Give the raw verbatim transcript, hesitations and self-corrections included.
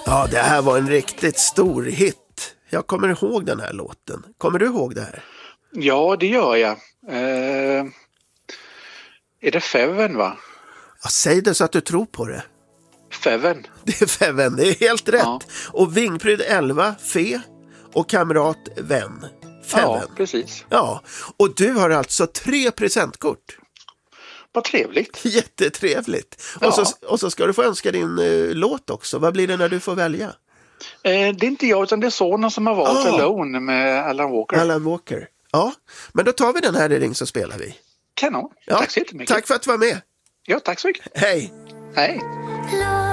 Ja, det här var en riktigt stor hit. Jag kommer ihåg den här låten. Kommer du ihåg det här? Ja, det gör jag. Eh, är det Feven, va? Ja, säg det så att du tror på det. Feven. Det är Feven, det är helt rätt. Ja. Och Vingpryd elva, Fe och kamrat Vän. Feven. Ja, precis. Ja, och du har alltså tre presentkort. Vad trevligt. Jättetrevligt. Ja. Och, så, och så ska du få önska din uh, låt också. Vad blir det när du får välja? Eh, det är inte jag utan det är sonen som har valt Ah. Alone med Alan Walker. Alan Walker. Ja, men då tar vi den här i Ring så spelar vi. Kanon. Ja. Tack så jättemycket. Tack för att du var med. Ja, tack så mycket. Hej. Hej.